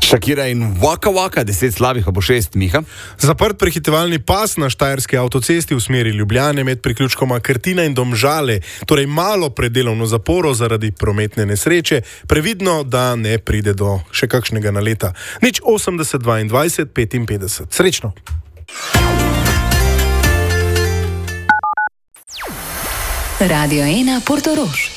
Shakira in Waka Waka, 10 slabih, pa bo 6, Miha. Zaprt prehitevalni pas na štajerski avtocesti v smeri Ljubljane med priključkoma Krtina in Domžale, torej malo pred delovno zaporo zaradi prometne nesreče, previdno, da ne pride do še kakšnega naleta. 80 22 55. Srečno! Radio 1 Portorož.